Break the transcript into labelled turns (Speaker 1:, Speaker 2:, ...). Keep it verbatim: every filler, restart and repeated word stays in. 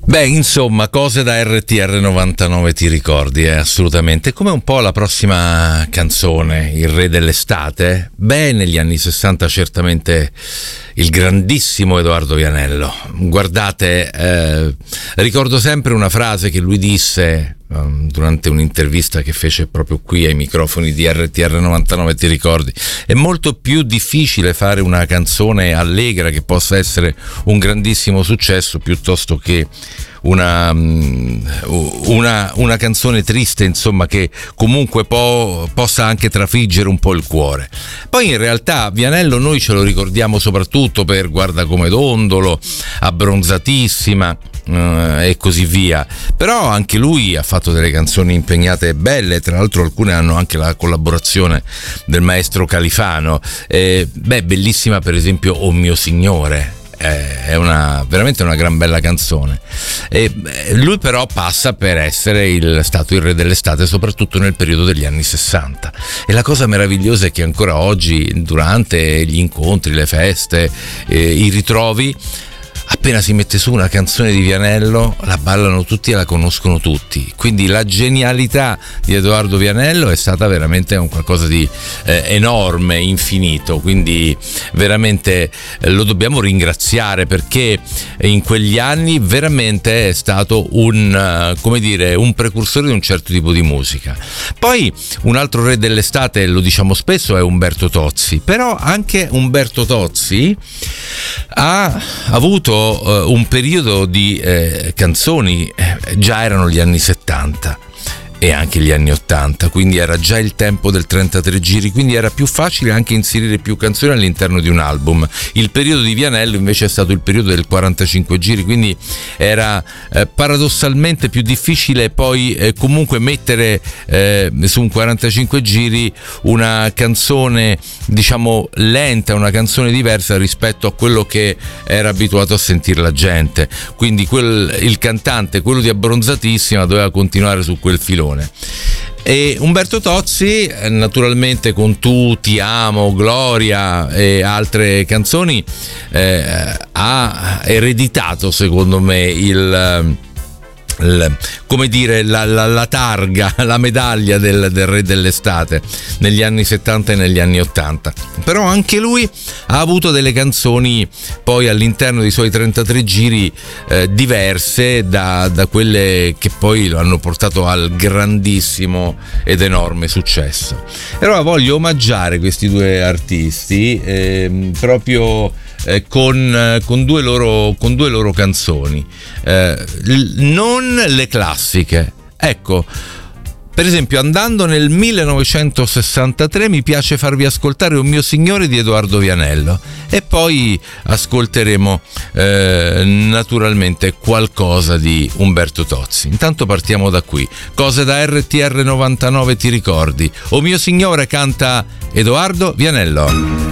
Speaker 1: Beh, insomma, cose da R T R novantanove ti ricordi, eh? Assolutamente. Come un po' la prossima canzone, Il Re dell'Estate. Beh, negli anni sessanta certamente il grandissimo Edoardo Vianello. Guardate, eh, ricordo sempre una frase che lui disse um, durante un'intervista che fece proprio qui ai microfoni di R T R novantanove, ti ricordi? È molto più difficile fare una canzone allegra che possa essere un grandissimo successo piuttosto che Una, una, una canzone triste, insomma, che comunque po- possa anche trafiggere un po' il cuore. Poi in realtà Vianello noi ce lo ricordiamo soprattutto per Guarda come dondolo, Abbronzatissima eh, e così via, però anche lui ha fatto delle canzoni impegnate e belle, tra l'altro alcune hanno anche la collaborazione del maestro Califano. Eh, beh, bellissima per esempio Oh mio signore, è una veramente una gran bella canzone. E lui però passa per essere il, stato il re dell'estate soprattutto nel periodo degli anni sessanta, e la cosa meravigliosa è che ancora oggi, durante gli incontri, le feste, eh, i ritrovi, appena si mette su una canzone di Vianello la ballano tutti e la conoscono tutti. Quindi la genialità di Edoardo Vianello è stata veramente un qualcosa di eh, enorme, infinito, quindi veramente eh, lo dobbiamo ringraziare, perché in quegli anni veramente è stato un uh, come dire un precursore di un certo tipo di musica. Poi un altro re dell'estate, lo diciamo spesso, è Umberto Tozzi, però anche Umberto Tozzi ha avuto uh, un periodo di eh, canzoni, eh, già erano gli anni settanta e anche gli anni ottanta, quindi era già il tempo del trentatré giri, quindi era più facile anche inserire più canzoni all'interno di un album. Il periodo di Vianello invece è stato il periodo del quarantacinque giri, quindi era eh, paradossalmente più difficile poi eh, comunque mettere eh, su un quarantacinque giri una canzone, diciamo, lenta, una canzone diversa rispetto a quello che era abituato a sentire la gente. Quindi quel, il cantante, quello di Abbronzatissima, doveva continuare su quel filone. E Umberto Tozzi, naturalmente, con Tu, Ti amo, Gloria e altre canzoni, eh, ha ereditato, secondo me, il L, come dire la, la, la targa, la medaglia del, del re dell'estate negli anni settanta e negli anni ottanta. Però anche lui ha avuto delle canzoni poi all'interno dei suoi trentatré giri eh, diverse da, da quelle che poi lo hanno portato al grandissimo ed enorme successo. E allora voglio omaggiare questi due artisti eh, proprio Eh, con, eh, con, due loro, con due loro canzoni, eh, l- non le classiche. Ecco, per esempio, andando nel millenovecentosessantatré, mi piace farvi ascoltare Un mio signore di Edoardo Vianello, e poi ascolteremo eh, naturalmente qualcosa di Umberto Tozzi. Intanto partiamo da qui. Cose da R T R novantanove ti ricordi. O mio signore canta Edoardo Vianello.